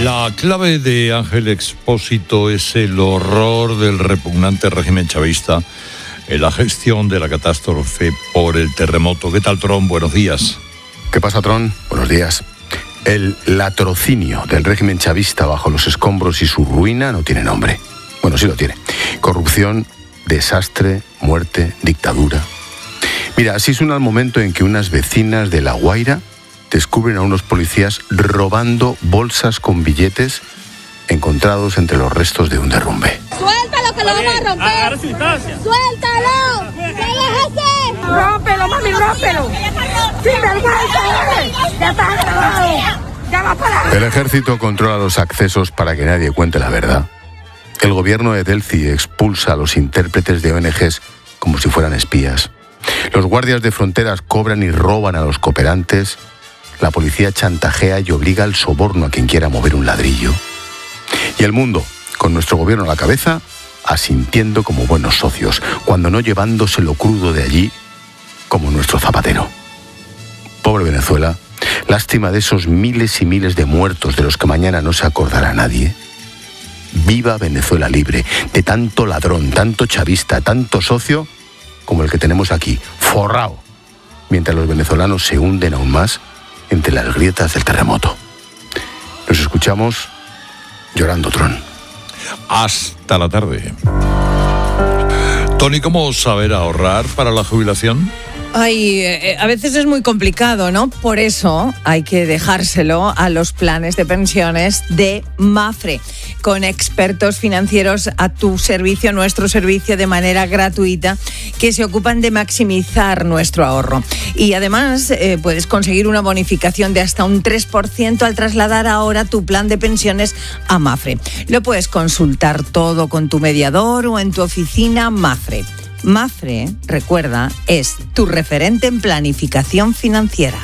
La clave de Ángel Expósito es el horror del repugnante régimen chavista en la gestión de la catástrofe por el terremoto. ¿Qué tal, Tron? Buenos días. ¿Qué pasa, Tron? Buenos días. El latrocinio del régimen chavista bajo los escombros y su ruina no tiene nombre. Bueno, sí lo tiene. Corrupción, desastre, muerte, dictadura. Mira, así suena el momento en que unas vecinas de La Guaira descubren a unos policías robando bolsas con billetes encontrados entre los restos de un derrumbe. ¡Suéltalo, que lo vamos a romper! ¡Suéltalo! ¡Déjese! ¡Rómpelo, mami, rómpelo! ¡Sin vergüenza! ¡Ya está grabado! ¡Ya va para! El ejército controla los accesos para que nadie cuente la verdad. El gobierno de Delci expulsa a los intérpretes de ONGs como si fueran espías. Los guardias de fronteras cobran y roban a los cooperantes. La policía chantajea y obliga al soborno a quien quiera mover un ladrillo. Y el mundo, con nuestro gobierno a la cabeza, asintiendo como buenos socios, cuando no llevándose lo crudo de allí, como nuestro Zapatero. Pobre Venezuela, lástima de esos miles y miles de muertos de los que mañana no se acordará nadie. Viva Venezuela libre, de tanto ladrón, tanto chavista, tanto socio, como el que tenemos aquí, forrado, mientras los venezolanos se hunden aún más entre las grietas del terremoto. Nos escuchamos llorando, Tron. Hasta la tarde. Tony, ¿cómo saber ahorrar para la jubilación? Ay, a veces es muy complicado, ¿no? Por eso hay que dejárselo a los planes de pensiones de Mapfre, con expertos financieros a tu servicio, a nuestro servicio, de manera gratuita, que se ocupan de maximizar nuestro ahorro. Y además puedes conseguir una bonificación de hasta un 3% al trasladar ahora tu plan de pensiones a Mapfre. Lo puedes consultar todo con tu mediador o en tu oficina Mapfre. Mapfre, recuerda, es tu referente en planificación financiera.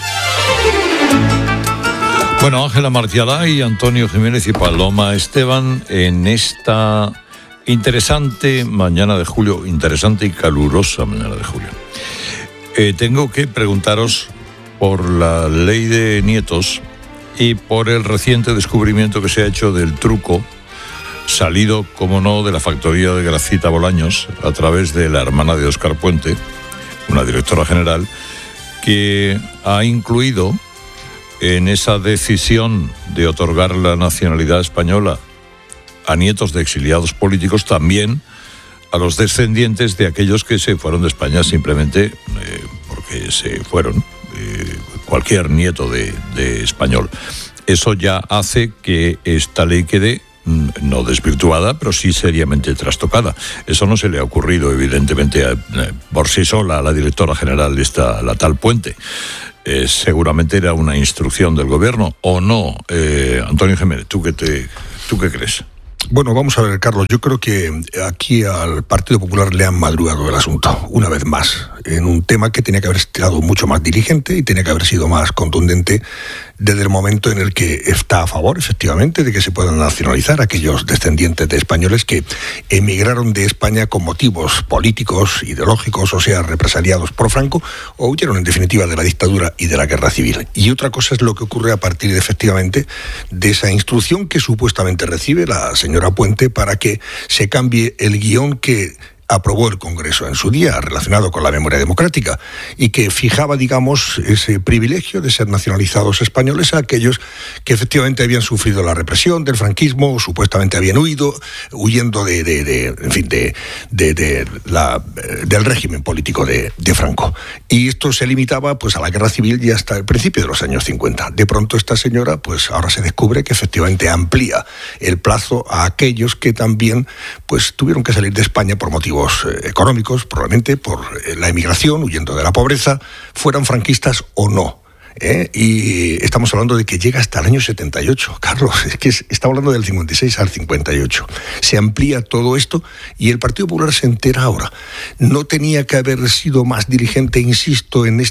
Bueno, Ángela Martialay, Antonio Jiménez y Paloma Esteban en esta interesante mañana de julio, interesante y calurosa mañana de julio. Tengo que preguntaros por la ley de nietos y por el reciente descubrimiento que se ha hecho del truco salido, como no, de la factoría de Gracita Bolaños a través de la hermana de Óscar Puente, una directora general, que ha incluido en esa decisión de otorgar la nacionalidad española a nietos de exiliados políticos también a los descendientes de aquellos que se fueron de España simplemente porque se fueron, cualquier nieto de español. Eso ya hace que esta ley quede no desvirtuada, pero sí seriamente trastocada. Eso no se le ha ocurrido, evidentemente, por sí sola a la directora general la tal Puente. Seguramente era una instrucción del gobierno, ¿o no? Antonio Jiménez, ¿tú qué crees? Bueno, vamos a ver, Carlos, yo creo que aquí al Partido Popular le han madrugado el asunto, una vez más, en un tema que tenía que haber estado mucho más diligente y tenía que haber sido más contundente desde el momento en el que está a favor, efectivamente, de que se puedan nacionalizar aquellos descendientes de españoles que emigraron de España con motivos políticos, ideológicos, o sea, represaliados por Franco, o huyeron en definitiva de la dictadura y de la guerra civil. Y otra cosa es lo que ocurre a partir de, efectivamente, de esa instrucción que supuestamente recibe la señora Puente para que se cambie el guión que aprobó el Congreso en su día, relacionado con la memoria democrática, y que fijaba, digamos, ese privilegio de ser nacionalizados españoles a aquellos que efectivamente habían sufrido la represión del franquismo, o supuestamente habían huyendo del régimen político de Franco. Y esto se limitaba pues a la guerra civil y hasta el principio de los años 50. De pronto esta señora, pues ahora se descubre que efectivamente amplía el plazo a aquellos que también pues tuvieron que salir de España por motivos económicos, probablemente por la emigración, huyendo de la pobreza, fueran franquistas o no. Y estamos hablando de que llega hasta el año 78, Carlos, es que está hablando del 56 al 58. Se amplía todo esto y el Partido Popular se entera ahora. No tenía que haber sido más dirigente, insisto, en esta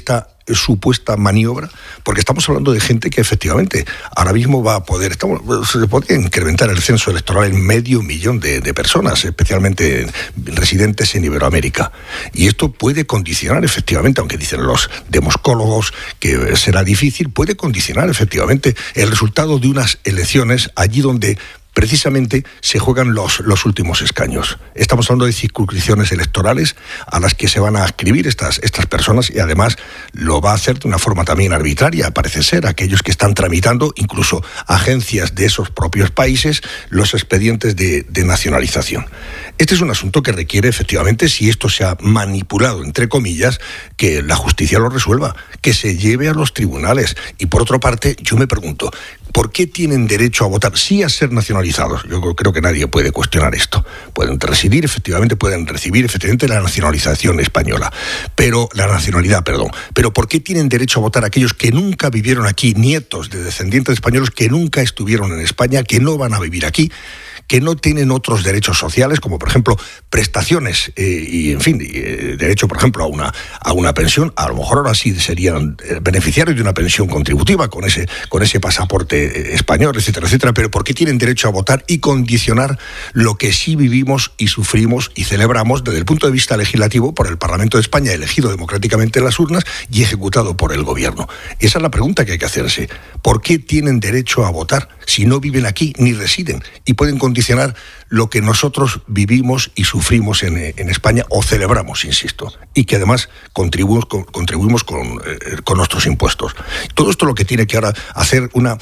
supuesta maniobra, porque estamos hablando de gente que efectivamente ahora mismo va a poder, se podría incrementar el censo electoral en 500.000 de personas, especialmente residentes en Iberoamérica. Y esto puede condicionar efectivamente, aunque dicen los demoscólogos que será difícil, puede condicionar efectivamente el resultado de unas elecciones allí donde precisamente se juegan los últimos escaños. Estamos hablando de circunscripciones electorales a las que se van a adscribir estas personas, y además lo va a hacer de una forma también arbitraria, parece ser, aquellos que están tramitando, incluso agencias de esos propios países, los expedientes de nacionalización. Este es un asunto que requiere efectivamente, si esto se ha manipulado, entre comillas, que la justicia lo resuelva, que se lleve a los tribunales. Y por otra parte, yo me pregunto, ¿por qué tienen derecho a votar? Sí, a ser nacionalizados. Yo creo que nadie puede cuestionar esto. Pueden residir, efectivamente, pueden recibir efectivamente la nacionalización española, pero la nacionalidad, perdón. Pero ¿por qué tienen derecho a votar aquellos que nunca vivieron aquí, nietos de descendientes españoles que nunca estuvieron en España, que no van a vivir aquí, que no tienen otros derechos sociales, como por ejemplo prestaciones y en fin, derecho por ejemplo a una pensión? A lo mejor ahora sí serían beneficiarios de una pensión contributiva con ese pasaporte español, etcétera, etcétera. Pero ¿por qué tienen derecho a votar y condicionar lo que sí vivimos y sufrimos y celebramos desde el punto de vista legislativo por el Parlamento de España, elegido democráticamente en las urnas y ejecutado por el gobierno? Esa es la pregunta que hay que hacerse. ¿Por qué tienen derecho a votar si no viven aquí ni residen y pueden condicionar lo que nosotros vivimos y sufrimos en España, o celebramos, insisto, y que además contribuimos con nuestros impuestos? Todo esto lo que tiene que ahora hacer una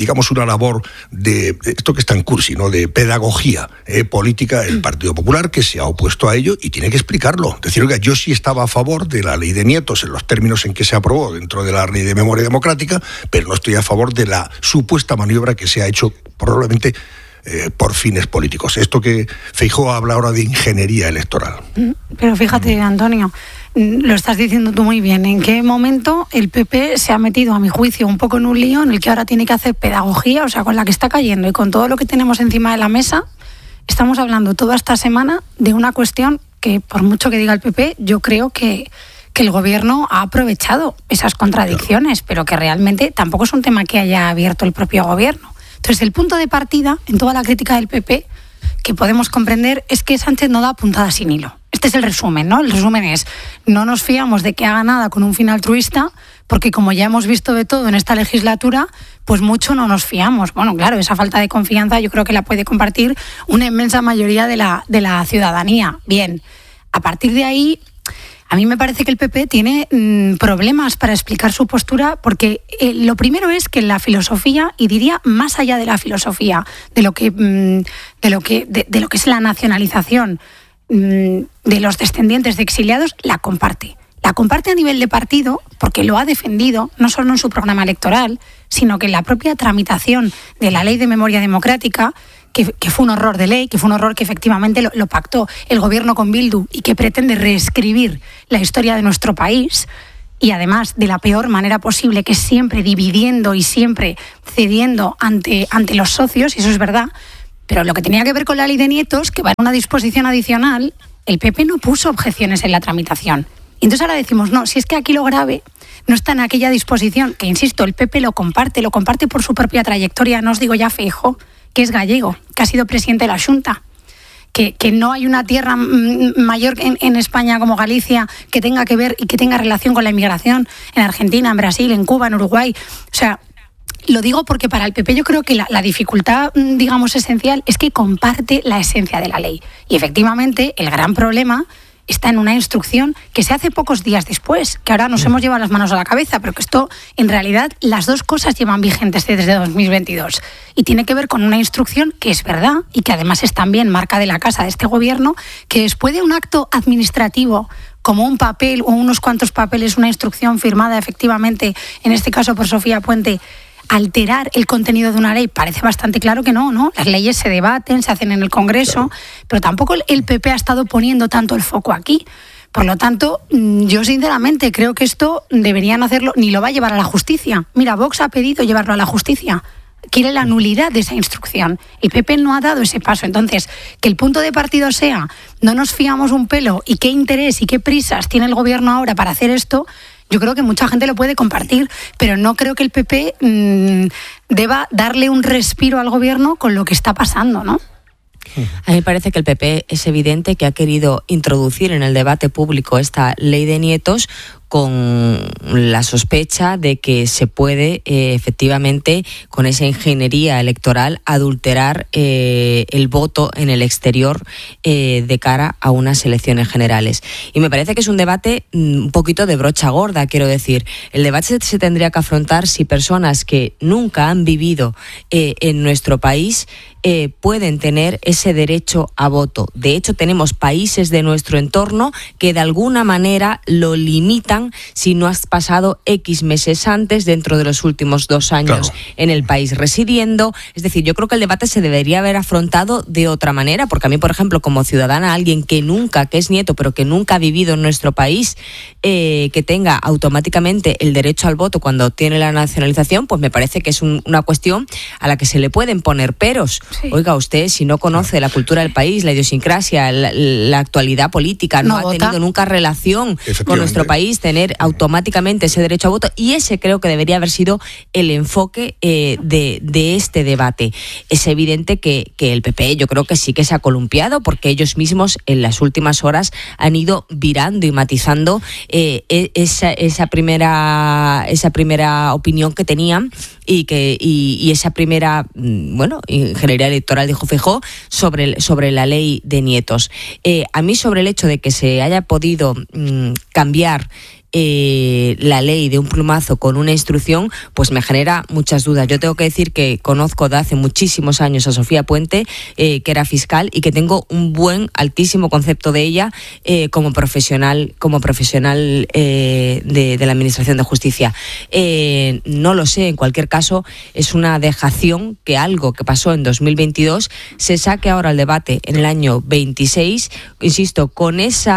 labor de esto que está en cursi, ¿no?, de pedagogía política, el Partido Popular, que se ha opuesto a ello y tiene que explicarlo. Decir, oiga, yo sí estaba a favor de la ley de nietos en los términos en que se aprobó dentro de la ley de memoria democrática, pero no estoy a favor de la supuesta maniobra que se ha hecho probablemente por fines políticos. Esto que Feijóo habla ahora de ingeniería electoral. Pero fíjate, Antonio, lo estás diciendo tú muy bien. ¿En qué momento el PP se ha metido, a mi juicio, un poco en un lío en el que ahora tiene que hacer pedagogía, o sea, con la que está cayendo y con todo lo que tenemos encima de la mesa? Estamos hablando toda esta semana de una cuestión que, por mucho que diga el PP, yo creo que el gobierno ha aprovechado esas contradicciones, pero que realmente tampoco es un tema que haya abierto el propio gobierno. Entonces, el punto de partida en toda la crítica del PP que podemos comprender es que Sánchez no da puntada sin hilo. Este es el resumen, ¿no? El resumen es: no nos fiamos de que haga nada con un fin altruista, porque como ya hemos visto de todo en esta legislatura, pues mucho no nos fiamos. Bueno, claro, esa falta de confianza yo creo que la puede compartir una inmensa mayoría de la ciudadanía. Bien, a partir de ahí, a mí me parece que el PP tiene problemas para explicar su postura, porque lo primero es que la filosofía, y diría más allá de la filosofía, de lo que es la nacionalización de los descendientes de exiliados, la comparte. La comparte a nivel de partido, porque lo ha defendido, no solo en su programa electoral, sino que en la propia tramitación de la Ley de Memoria Democrática, que fue un horror de ley, que fue un horror que efectivamente lo pactó el gobierno con Bildu y que pretende reescribir la historia de nuestro país, y además de la peor manera posible, que es siempre dividiendo y siempre cediendo ante los socios, y eso es verdad. Pero lo que tenía que ver con la ley de nietos, que va en una disposición adicional, el PP no puso objeciones en la tramitación. Y entonces ahora decimos, no, si es que aquí lo grave no está en aquella disposición, que insisto, el PP lo comparte por su propia trayectoria. No os digo ya Feijóo, que es gallego, que ha sido presidente de la Xunta, que no hay una tierra mayor en España como Galicia que tenga que ver y que tenga relación con la inmigración en Argentina, en Brasil, en Cuba, en Uruguay. O sea, lo digo porque para el PP yo creo que la dificultad, digamos, esencial es que comparte la esencia de la ley. Y efectivamente el gran problema está en una instrucción que se hace pocos días después, que ahora nos hemos llevado las manos a la cabeza, pero que esto, en realidad, las dos cosas llevan vigentes desde 2022. Y tiene que ver con una instrucción que es verdad y que además es también marca de la casa de este gobierno, que después de un acto administrativo, como un papel o unos cuantos papeles, una instrucción firmada efectivamente, en este caso por Sofía Puente, alterar el contenido de una ley, parece bastante claro que no. Las leyes se debaten, se hacen en el Congreso, claro, pero tampoco el PP ha estado poniendo tanto el foco aquí. Por lo tanto, yo sinceramente creo que esto deberían hacerlo, ni lo va a llevar a la justicia. Mira, Vox ha pedido llevarlo a la justicia. Quiere la nulidad de esa instrucción. El PP no ha dado ese paso. Entonces, que el punto de partido sea, no nos fiamos un pelo, y qué interés y qué prisas tiene el gobierno ahora para hacer esto, yo creo que mucha gente lo puede compartir, pero no creo que el PP deba darle un respiro al gobierno con lo que está pasando, ¿no? A mí me parece que el PP es evidente que ha querido introducir en el debate público esta ley de nietos con la sospecha de que se puede efectivamente con esa ingeniería electoral adulterar el voto en el exterior de cara a unas elecciones generales. Y me parece que es un debate un poquito de brocha gorda, quiero decir. El debate se tendría que afrontar si personas que nunca han vivido en nuestro país pueden tener ese derecho a voto. De hecho, tenemos países de nuestro entorno que de alguna manera lo limitan si no has pasado X meses antes dentro de los últimos 2 años en el país residiendo. Es decir, yo creo que el debate se debería haber afrontado de otra manera, porque a mí, por ejemplo, como ciudadana, alguien que es nieto, pero que nunca ha vivido en nuestro país, que tenga automáticamente el derecho al voto cuando tiene la nacionalización, pues me parece que es una cuestión a la que se le pueden poner peros. Sí. Oiga, usted, si no conoce la cultura del país, la idiosincrasia, la actualidad política, no ha tenido nunca relación con nuestro país, tener automáticamente ese derecho a voto, y ese creo que debería haber sido el enfoque de este debate. Es evidente que el PP yo creo que sí que se ha columpiado, porque ellos mismos en las últimas horas han ido virando y matizando esa primera opinión que tenían y esa primera ingeniería electoral, dijo Feijóo, sobre la ley de nietos. A mí, sobre el hecho de que se haya podido cambiar la ley de un plumazo con una instrucción, pues me genera muchas dudas. Yo tengo que decir que conozco de hace muchísimos años a Sofía Puente, que era fiscal, y que tengo un altísimo concepto de ella como profesional de la Administración de Justicia. No lo sé, en cualquier caso es una dejación que algo que pasó en 2022 se saque ahora al debate en el año 26, insisto, con ese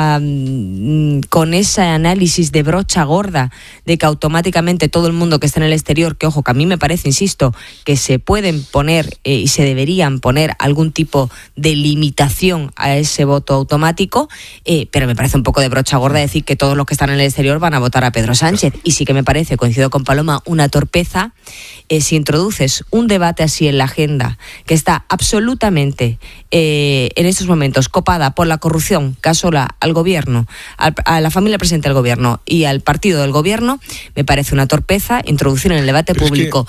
análisis de brocha gorda de que automáticamente todo el mundo que está en el exterior, que ojo, que a mí me parece, insisto, que se pueden poner y se deberían poner algún tipo de limitación a ese voto automático, pero me parece un poco de brocha gorda decir que todos los que están en el exterior van a votar a Pedro Sánchez. Y sí que me parece, coincido con Paloma, una torpeza si introduces un debate así en la agenda, que está absolutamente en estos momentos copada por la corrupción que asola al gobierno, a la familia presidente del gobierno y al partido del gobierno. Me parece una torpeza introducir en el debate público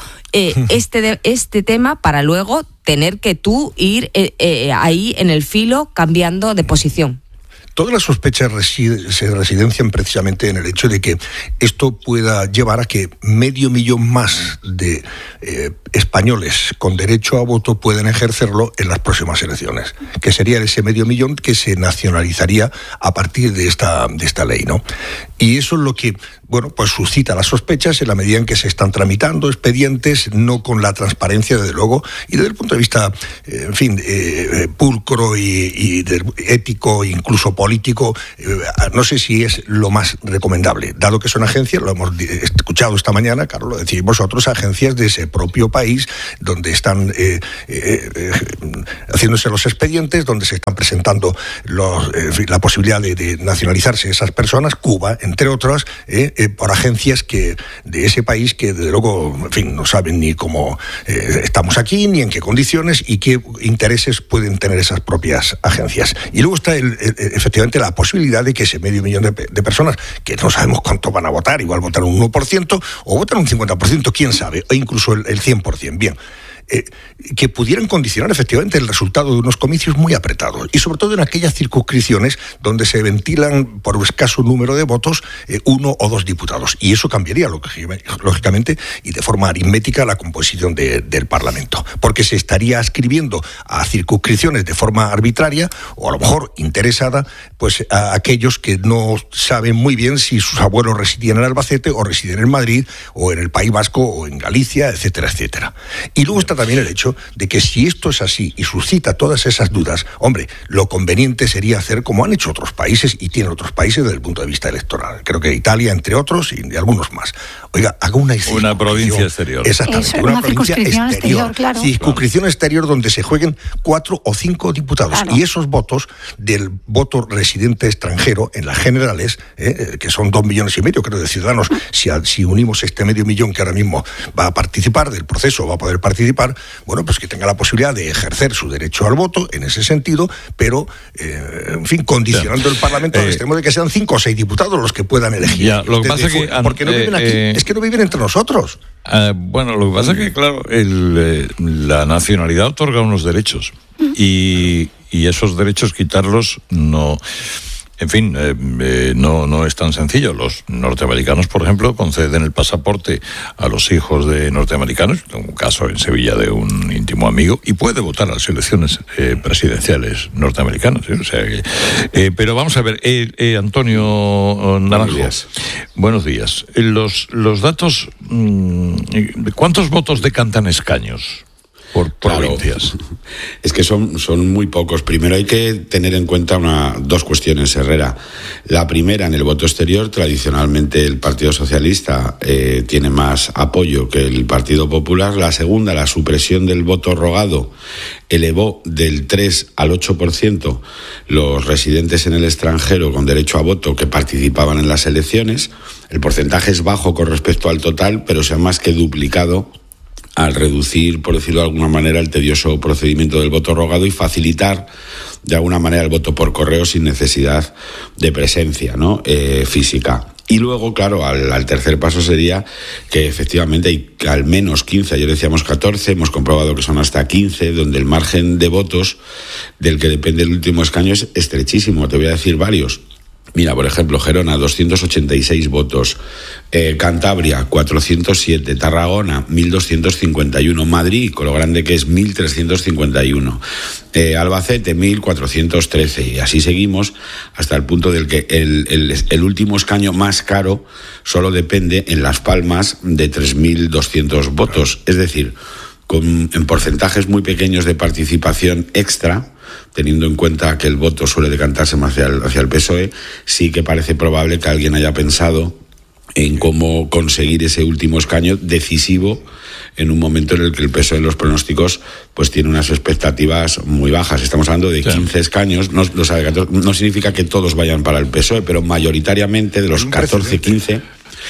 este tema para luego tener que tú ir ahí en el filo cambiando de posición. Todas las sospechas se residencian precisamente en el hecho de que esto pueda llevar a que 500.000 más de españoles con derecho a voto puedan ejercerlo en las próximas elecciones, que sería ese 500.000 que se nacionalizaría a partir de esta ley, ¿no? Y eso es lo que, pues suscita las sospechas en la medida en que se están tramitando expedientes, no con la transparencia, desde luego, y desde el punto de vista, pulcro y ético, incluso político, no sé si es lo más recomendable, dado que son agencias, lo hemos escuchado esta mañana, Carlos, lo decís vosotros, agencias de ese propio país, donde están haciéndose los expedientes, donde se están presentando la posibilidad de nacionalizarse esas personas, Cuba, entre otras, por agencias de ese país que, desde luego, no saben ni cómo estamos aquí, ni en qué condiciones y qué intereses pueden tener esas propias agencias. Y luego está efectivamente la posibilidad de que ese 500.000 de personas, que no sabemos cuánto van a votar, igual votan un 1% o votan un 50%, quién sabe, o incluso el 100%, bien, que pudieran condicionar efectivamente el resultado de unos comicios muy apretados, y sobre todo en aquellas circunscripciones donde se ventilan por escaso número de votos 1 o 2 diputados, y eso cambiaría lógicamente y de forma aritmética la composición del Parlamento, porque se estaría ascribiendo a circunscripciones de forma arbitraria o a lo mejor interesada, pues a aquellos que no saben muy bien si sus abuelos residían en Albacete o residían en Madrid o en el País Vasco o en Galicia, etcétera, etcétera. Y luego está también el hecho de que si esto es así y suscita todas esas dudas, hombre, lo conveniente sería hacer como han hecho otros países y tienen otros países desde el punto de vista electoral. Creo que Italia, entre otros, y algunos más. Oiga, haga una provincia exterior. Exactamente, una provincia exterior. Claro. Circunscripción exterior donde se jueguen 4 o 5 diputados. Claro. Y esos votos del voto residente extranjero en las generales, que son 2,5 millones, creo, de ciudadanos. Si unimos este 500,000 que ahora mismo va a participar del proceso, va a poder participar, bueno, pues que tenga la posibilidad de ejercer su derecho al voto en ese sentido, pero, en fin, condicionando el Parlamento al extremo de que sean 5 o 6 diputados los que puedan elegir. Ya, lo que pasa es que... porque no viven aquí, es que no viven entre nosotros. Bueno, lo que pasa es que, claro, la nacionalidad otorga unos derechos y esos derechos quitarlos no... En fin, no es tan sencillo. Los norteamericanos, por ejemplo, conceden el pasaporte a los hijos de norteamericanos. Tengo un caso en Sevilla de un íntimo amigo y puede votar a las elecciones presidenciales norteamericanas. O sea pero vamos a ver, Antonio Naranjo. Buenos días. Los datos, ¿cuántos votos decantan escaños por provincias? Es que son muy pocos. Primero hay que tener en cuenta dos cuestiones, Herrera. La primera, en el voto exterior, tradicionalmente el Partido Socialista tiene más apoyo que el Partido Popular. La segunda, la supresión del voto rogado elevó del 3 al 8% los residentes en el extranjero con derecho a voto que participaban en las elecciones. El porcentaje es bajo con respecto al total, pero se ha más que duplicado al reducir, por decirlo de alguna manera, el tedioso procedimiento del voto rogado y facilitar de alguna manera el voto por correo sin necesidad de presencia, ¿no? Física. Y luego, claro, al tercer paso sería que efectivamente hay al menos 15, ayer decíamos 14, hemos comprobado que son hasta 15, donde el margen de votos del que depende el último escaño es estrechísimo. Te voy a decir varios. Mira, por ejemplo, Gerona, 286 votos, Cantabria, 407, Tarragona, 1.251, Madrid, con lo grande que es, 1.351, Albacete, 1.413, y así seguimos hasta el punto del que el último escaño más caro solo depende en Las Palmas de 3.200 votos, es decir, en porcentajes muy pequeños de participación extra, teniendo en cuenta que el voto suele decantarse más hacia el PSOE, sí que parece probable que alguien haya pensado en cómo conseguir ese último escaño decisivo en un momento en el que el PSOE en los pronósticos pues tiene unas expectativas muy bajas. Estamos hablando de 15 escaños, no significa que todos vayan para el PSOE, pero mayoritariamente de los 14-15...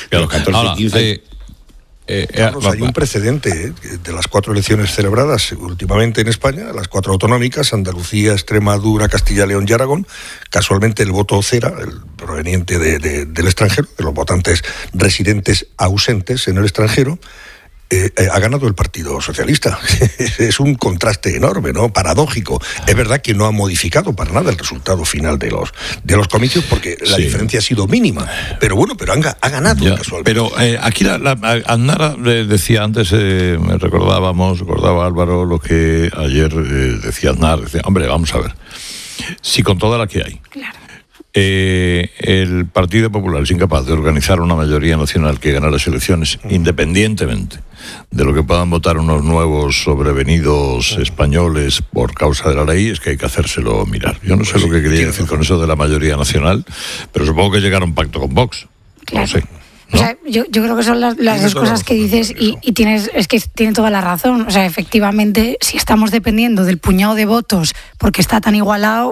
Carlos, hay un precedente de las 4 elecciones celebradas últimamente en España, las 4 autonómicas, Andalucía, Extremadura, Castilla, León y Aragón. Casualmente el voto cera, el proveniente del extranjero, de los votantes residentes ausentes en el extranjero, ha ganado el Partido Socialista. Es un contraste enorme, ¿no? Paradójico. Es verdad que no ha modificado para nada el resultado final de los comicios porque la diferencia ha sido mínima. Pero bueno, ha ganado casualmente. Pero aquí Aznara decía antes, recordaba Álvaro lo que ayer decía Aznar. Decía, hombre, vamos a ver. Si con toda la que hay... Claro. El Partido Popular es incapaz de organizar una mayoría nacional que gane las elecciones, independientemente de lo que puedan votar unos nuevos sobrevenidos españoles por causa de la ley, es que hay que hacérselo mirar. Yo no sé lo que quería decir con eso de la mayoría nacional, pero supongo que llegaron a un pacto con Vox. Claro. No sé. ¿No? O sea, yo creo que son las dos cosas que dices y tiene toda la razón. O sea, efectivamente, si estamos dependiendo del puñado de votos porque está tan igualado,